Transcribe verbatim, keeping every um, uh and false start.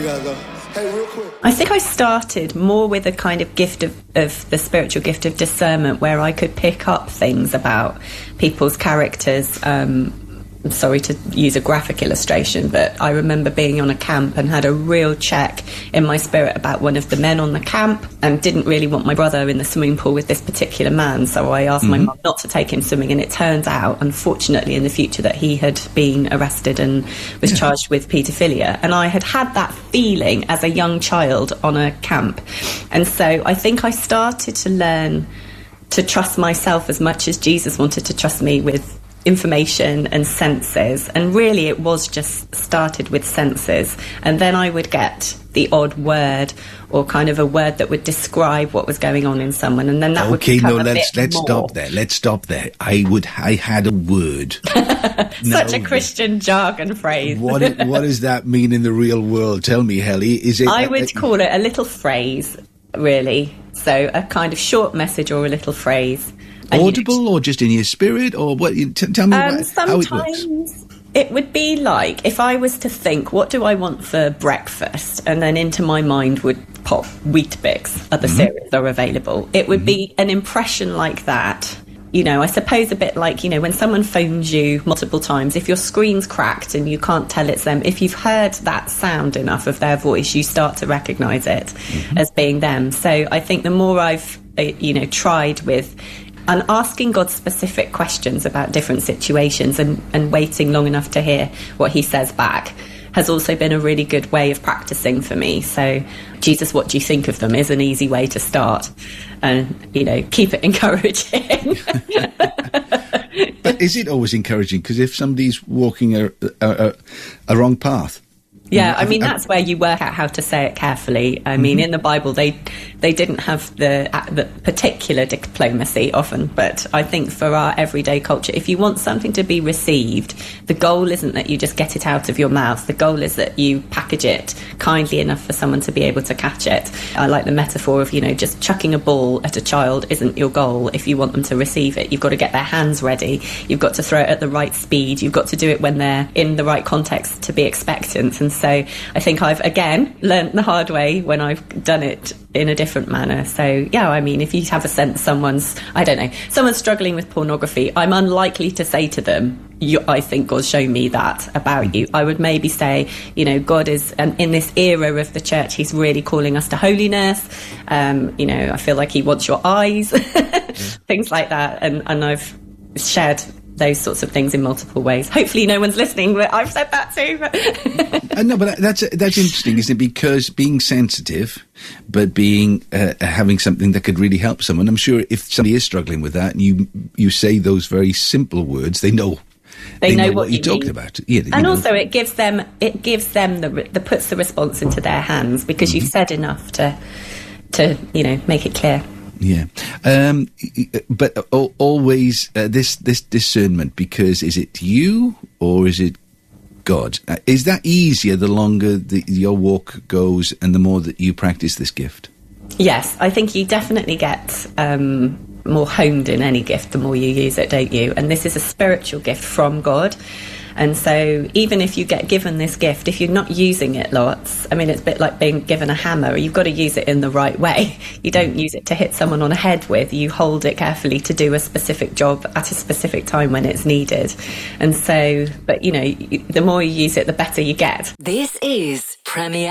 gotta go. Hey, real quick. I think I started more with a kind of gift of, of the spiritual gift of discernment, where I could pick up things about people's characters. Um, I'm sorry to use a graphic illustration, but I remember being on a camp and had a real check in my spirit about one of the men on the camp, and didn't really want my brother in the swimming pool with this particular man, so I asked mm-hmm. my mum not to take him swimming, and it turned out, unfortunately, in the future, that he had been arrested and was yeah. charged with paedophilia. And I had had that feeling as a young child on a camp, and so I think I started to learn to trust myself as much as Jesus wanted to trust me with information and senses. And really it was just started with senses, and then I would get the odd word or kind of a word that would describe what was going on in someone, and then that okay, would become no, a let's bit let's more. stop there. Let's stop there. I would I had a word. Such a Christian jargon phrase. what it, what does that mean in the real world? Tell me, Helly. Is it? I would uh, call it a little phrase, really. So a kind of short message or a little phrase. And audible, you know, or just in your spirit, or what? T- tell me um, what, how it works. Sometimes it would be like if I was to think, what do I want for breakfast? And then into my mind would pop Weet-Bix, other mm-hmm. cereals are available. It would mm-hmm. be an impression like that. You know, I suppose a bit like, you know, when someone phones you multiple times, if your screen's cracked and you can't tell it's them, if you've heard that sound enough of their voice, you start to recognise it mm-hmm. as being them. So I think the more I've, uh, you know, tried with and asking God specific questions about different situations and, and waiting long enough to hear what he says back has also been a really good way of practicing for me. So, Jesus, what do you think of them is an easy way to start, and, you know, keep it encouraging. But is it always encouraging? Because if somebody's walking a, a, a wrong path, yeah, I mean, that's where you work out how to say it carefully. I mean, mm-hmm. in the Bible, they they didn't have the, uh, the particular diplomacy often, but I think for our everyday culture, if you want something to be received, the goal isn't that you just get it out of your mouth. The goal is that you package it kindly enough for someone to be able to catch it. I like the metaphor of, you know, just chucking a ball at a child isn't your goal if you want them to receive it. You've got to get their hands ready. You've got to throw it at the right speed. You've got to do it when they're in the right context to be expectant. And so I think I've, again, learnt the hard way when I've done it in a different manner. So, yeah, I mean, if you have a sense someone's, I don't know, someone's struggling with pornography, I'm unlikely to say to them, you, I think God's shown me that about you. I would maybe say, you know, God is, um, in this era of the church, he's really calling us to holiness. Um, you know, I feel like he wants your eyes, things like that. And, and I've shared those sorts of things in multiple ways. Hopefully no one's listening, but I've said that too. uh, no, but that's that's interesting, isn't it? Because being sensitive, but being uh, having something that could really help someone. I'm sure if somebody is struggling with that, and you you say those very simple words, they know. They, they know, know what, what you're you talking mean. about. Yeah, and know. also it gives them it gives them the, the puts the response into their hands, because mm-hmm. you've said enough to to you know make it clear. Yeah, um, but always uh, this this discernment, because is it you or is it God? Uh, is that easier the longer the, your walk goes and the more that you practice this gift? Yes, I think you definitely get um, more honed in any gift the more you use it, don't you? And this is a spiritual gift from God. And so even if you get given this gift, if you're not using it lots, I mean, it's a bit like being given a hammer. You've got to use it in the right way. You don't use it to hit someone on the head with. You hold it carefully to do a specific job at a specific time when it's needed. And so, but, you know, the more you use it, the better you get. This is Premier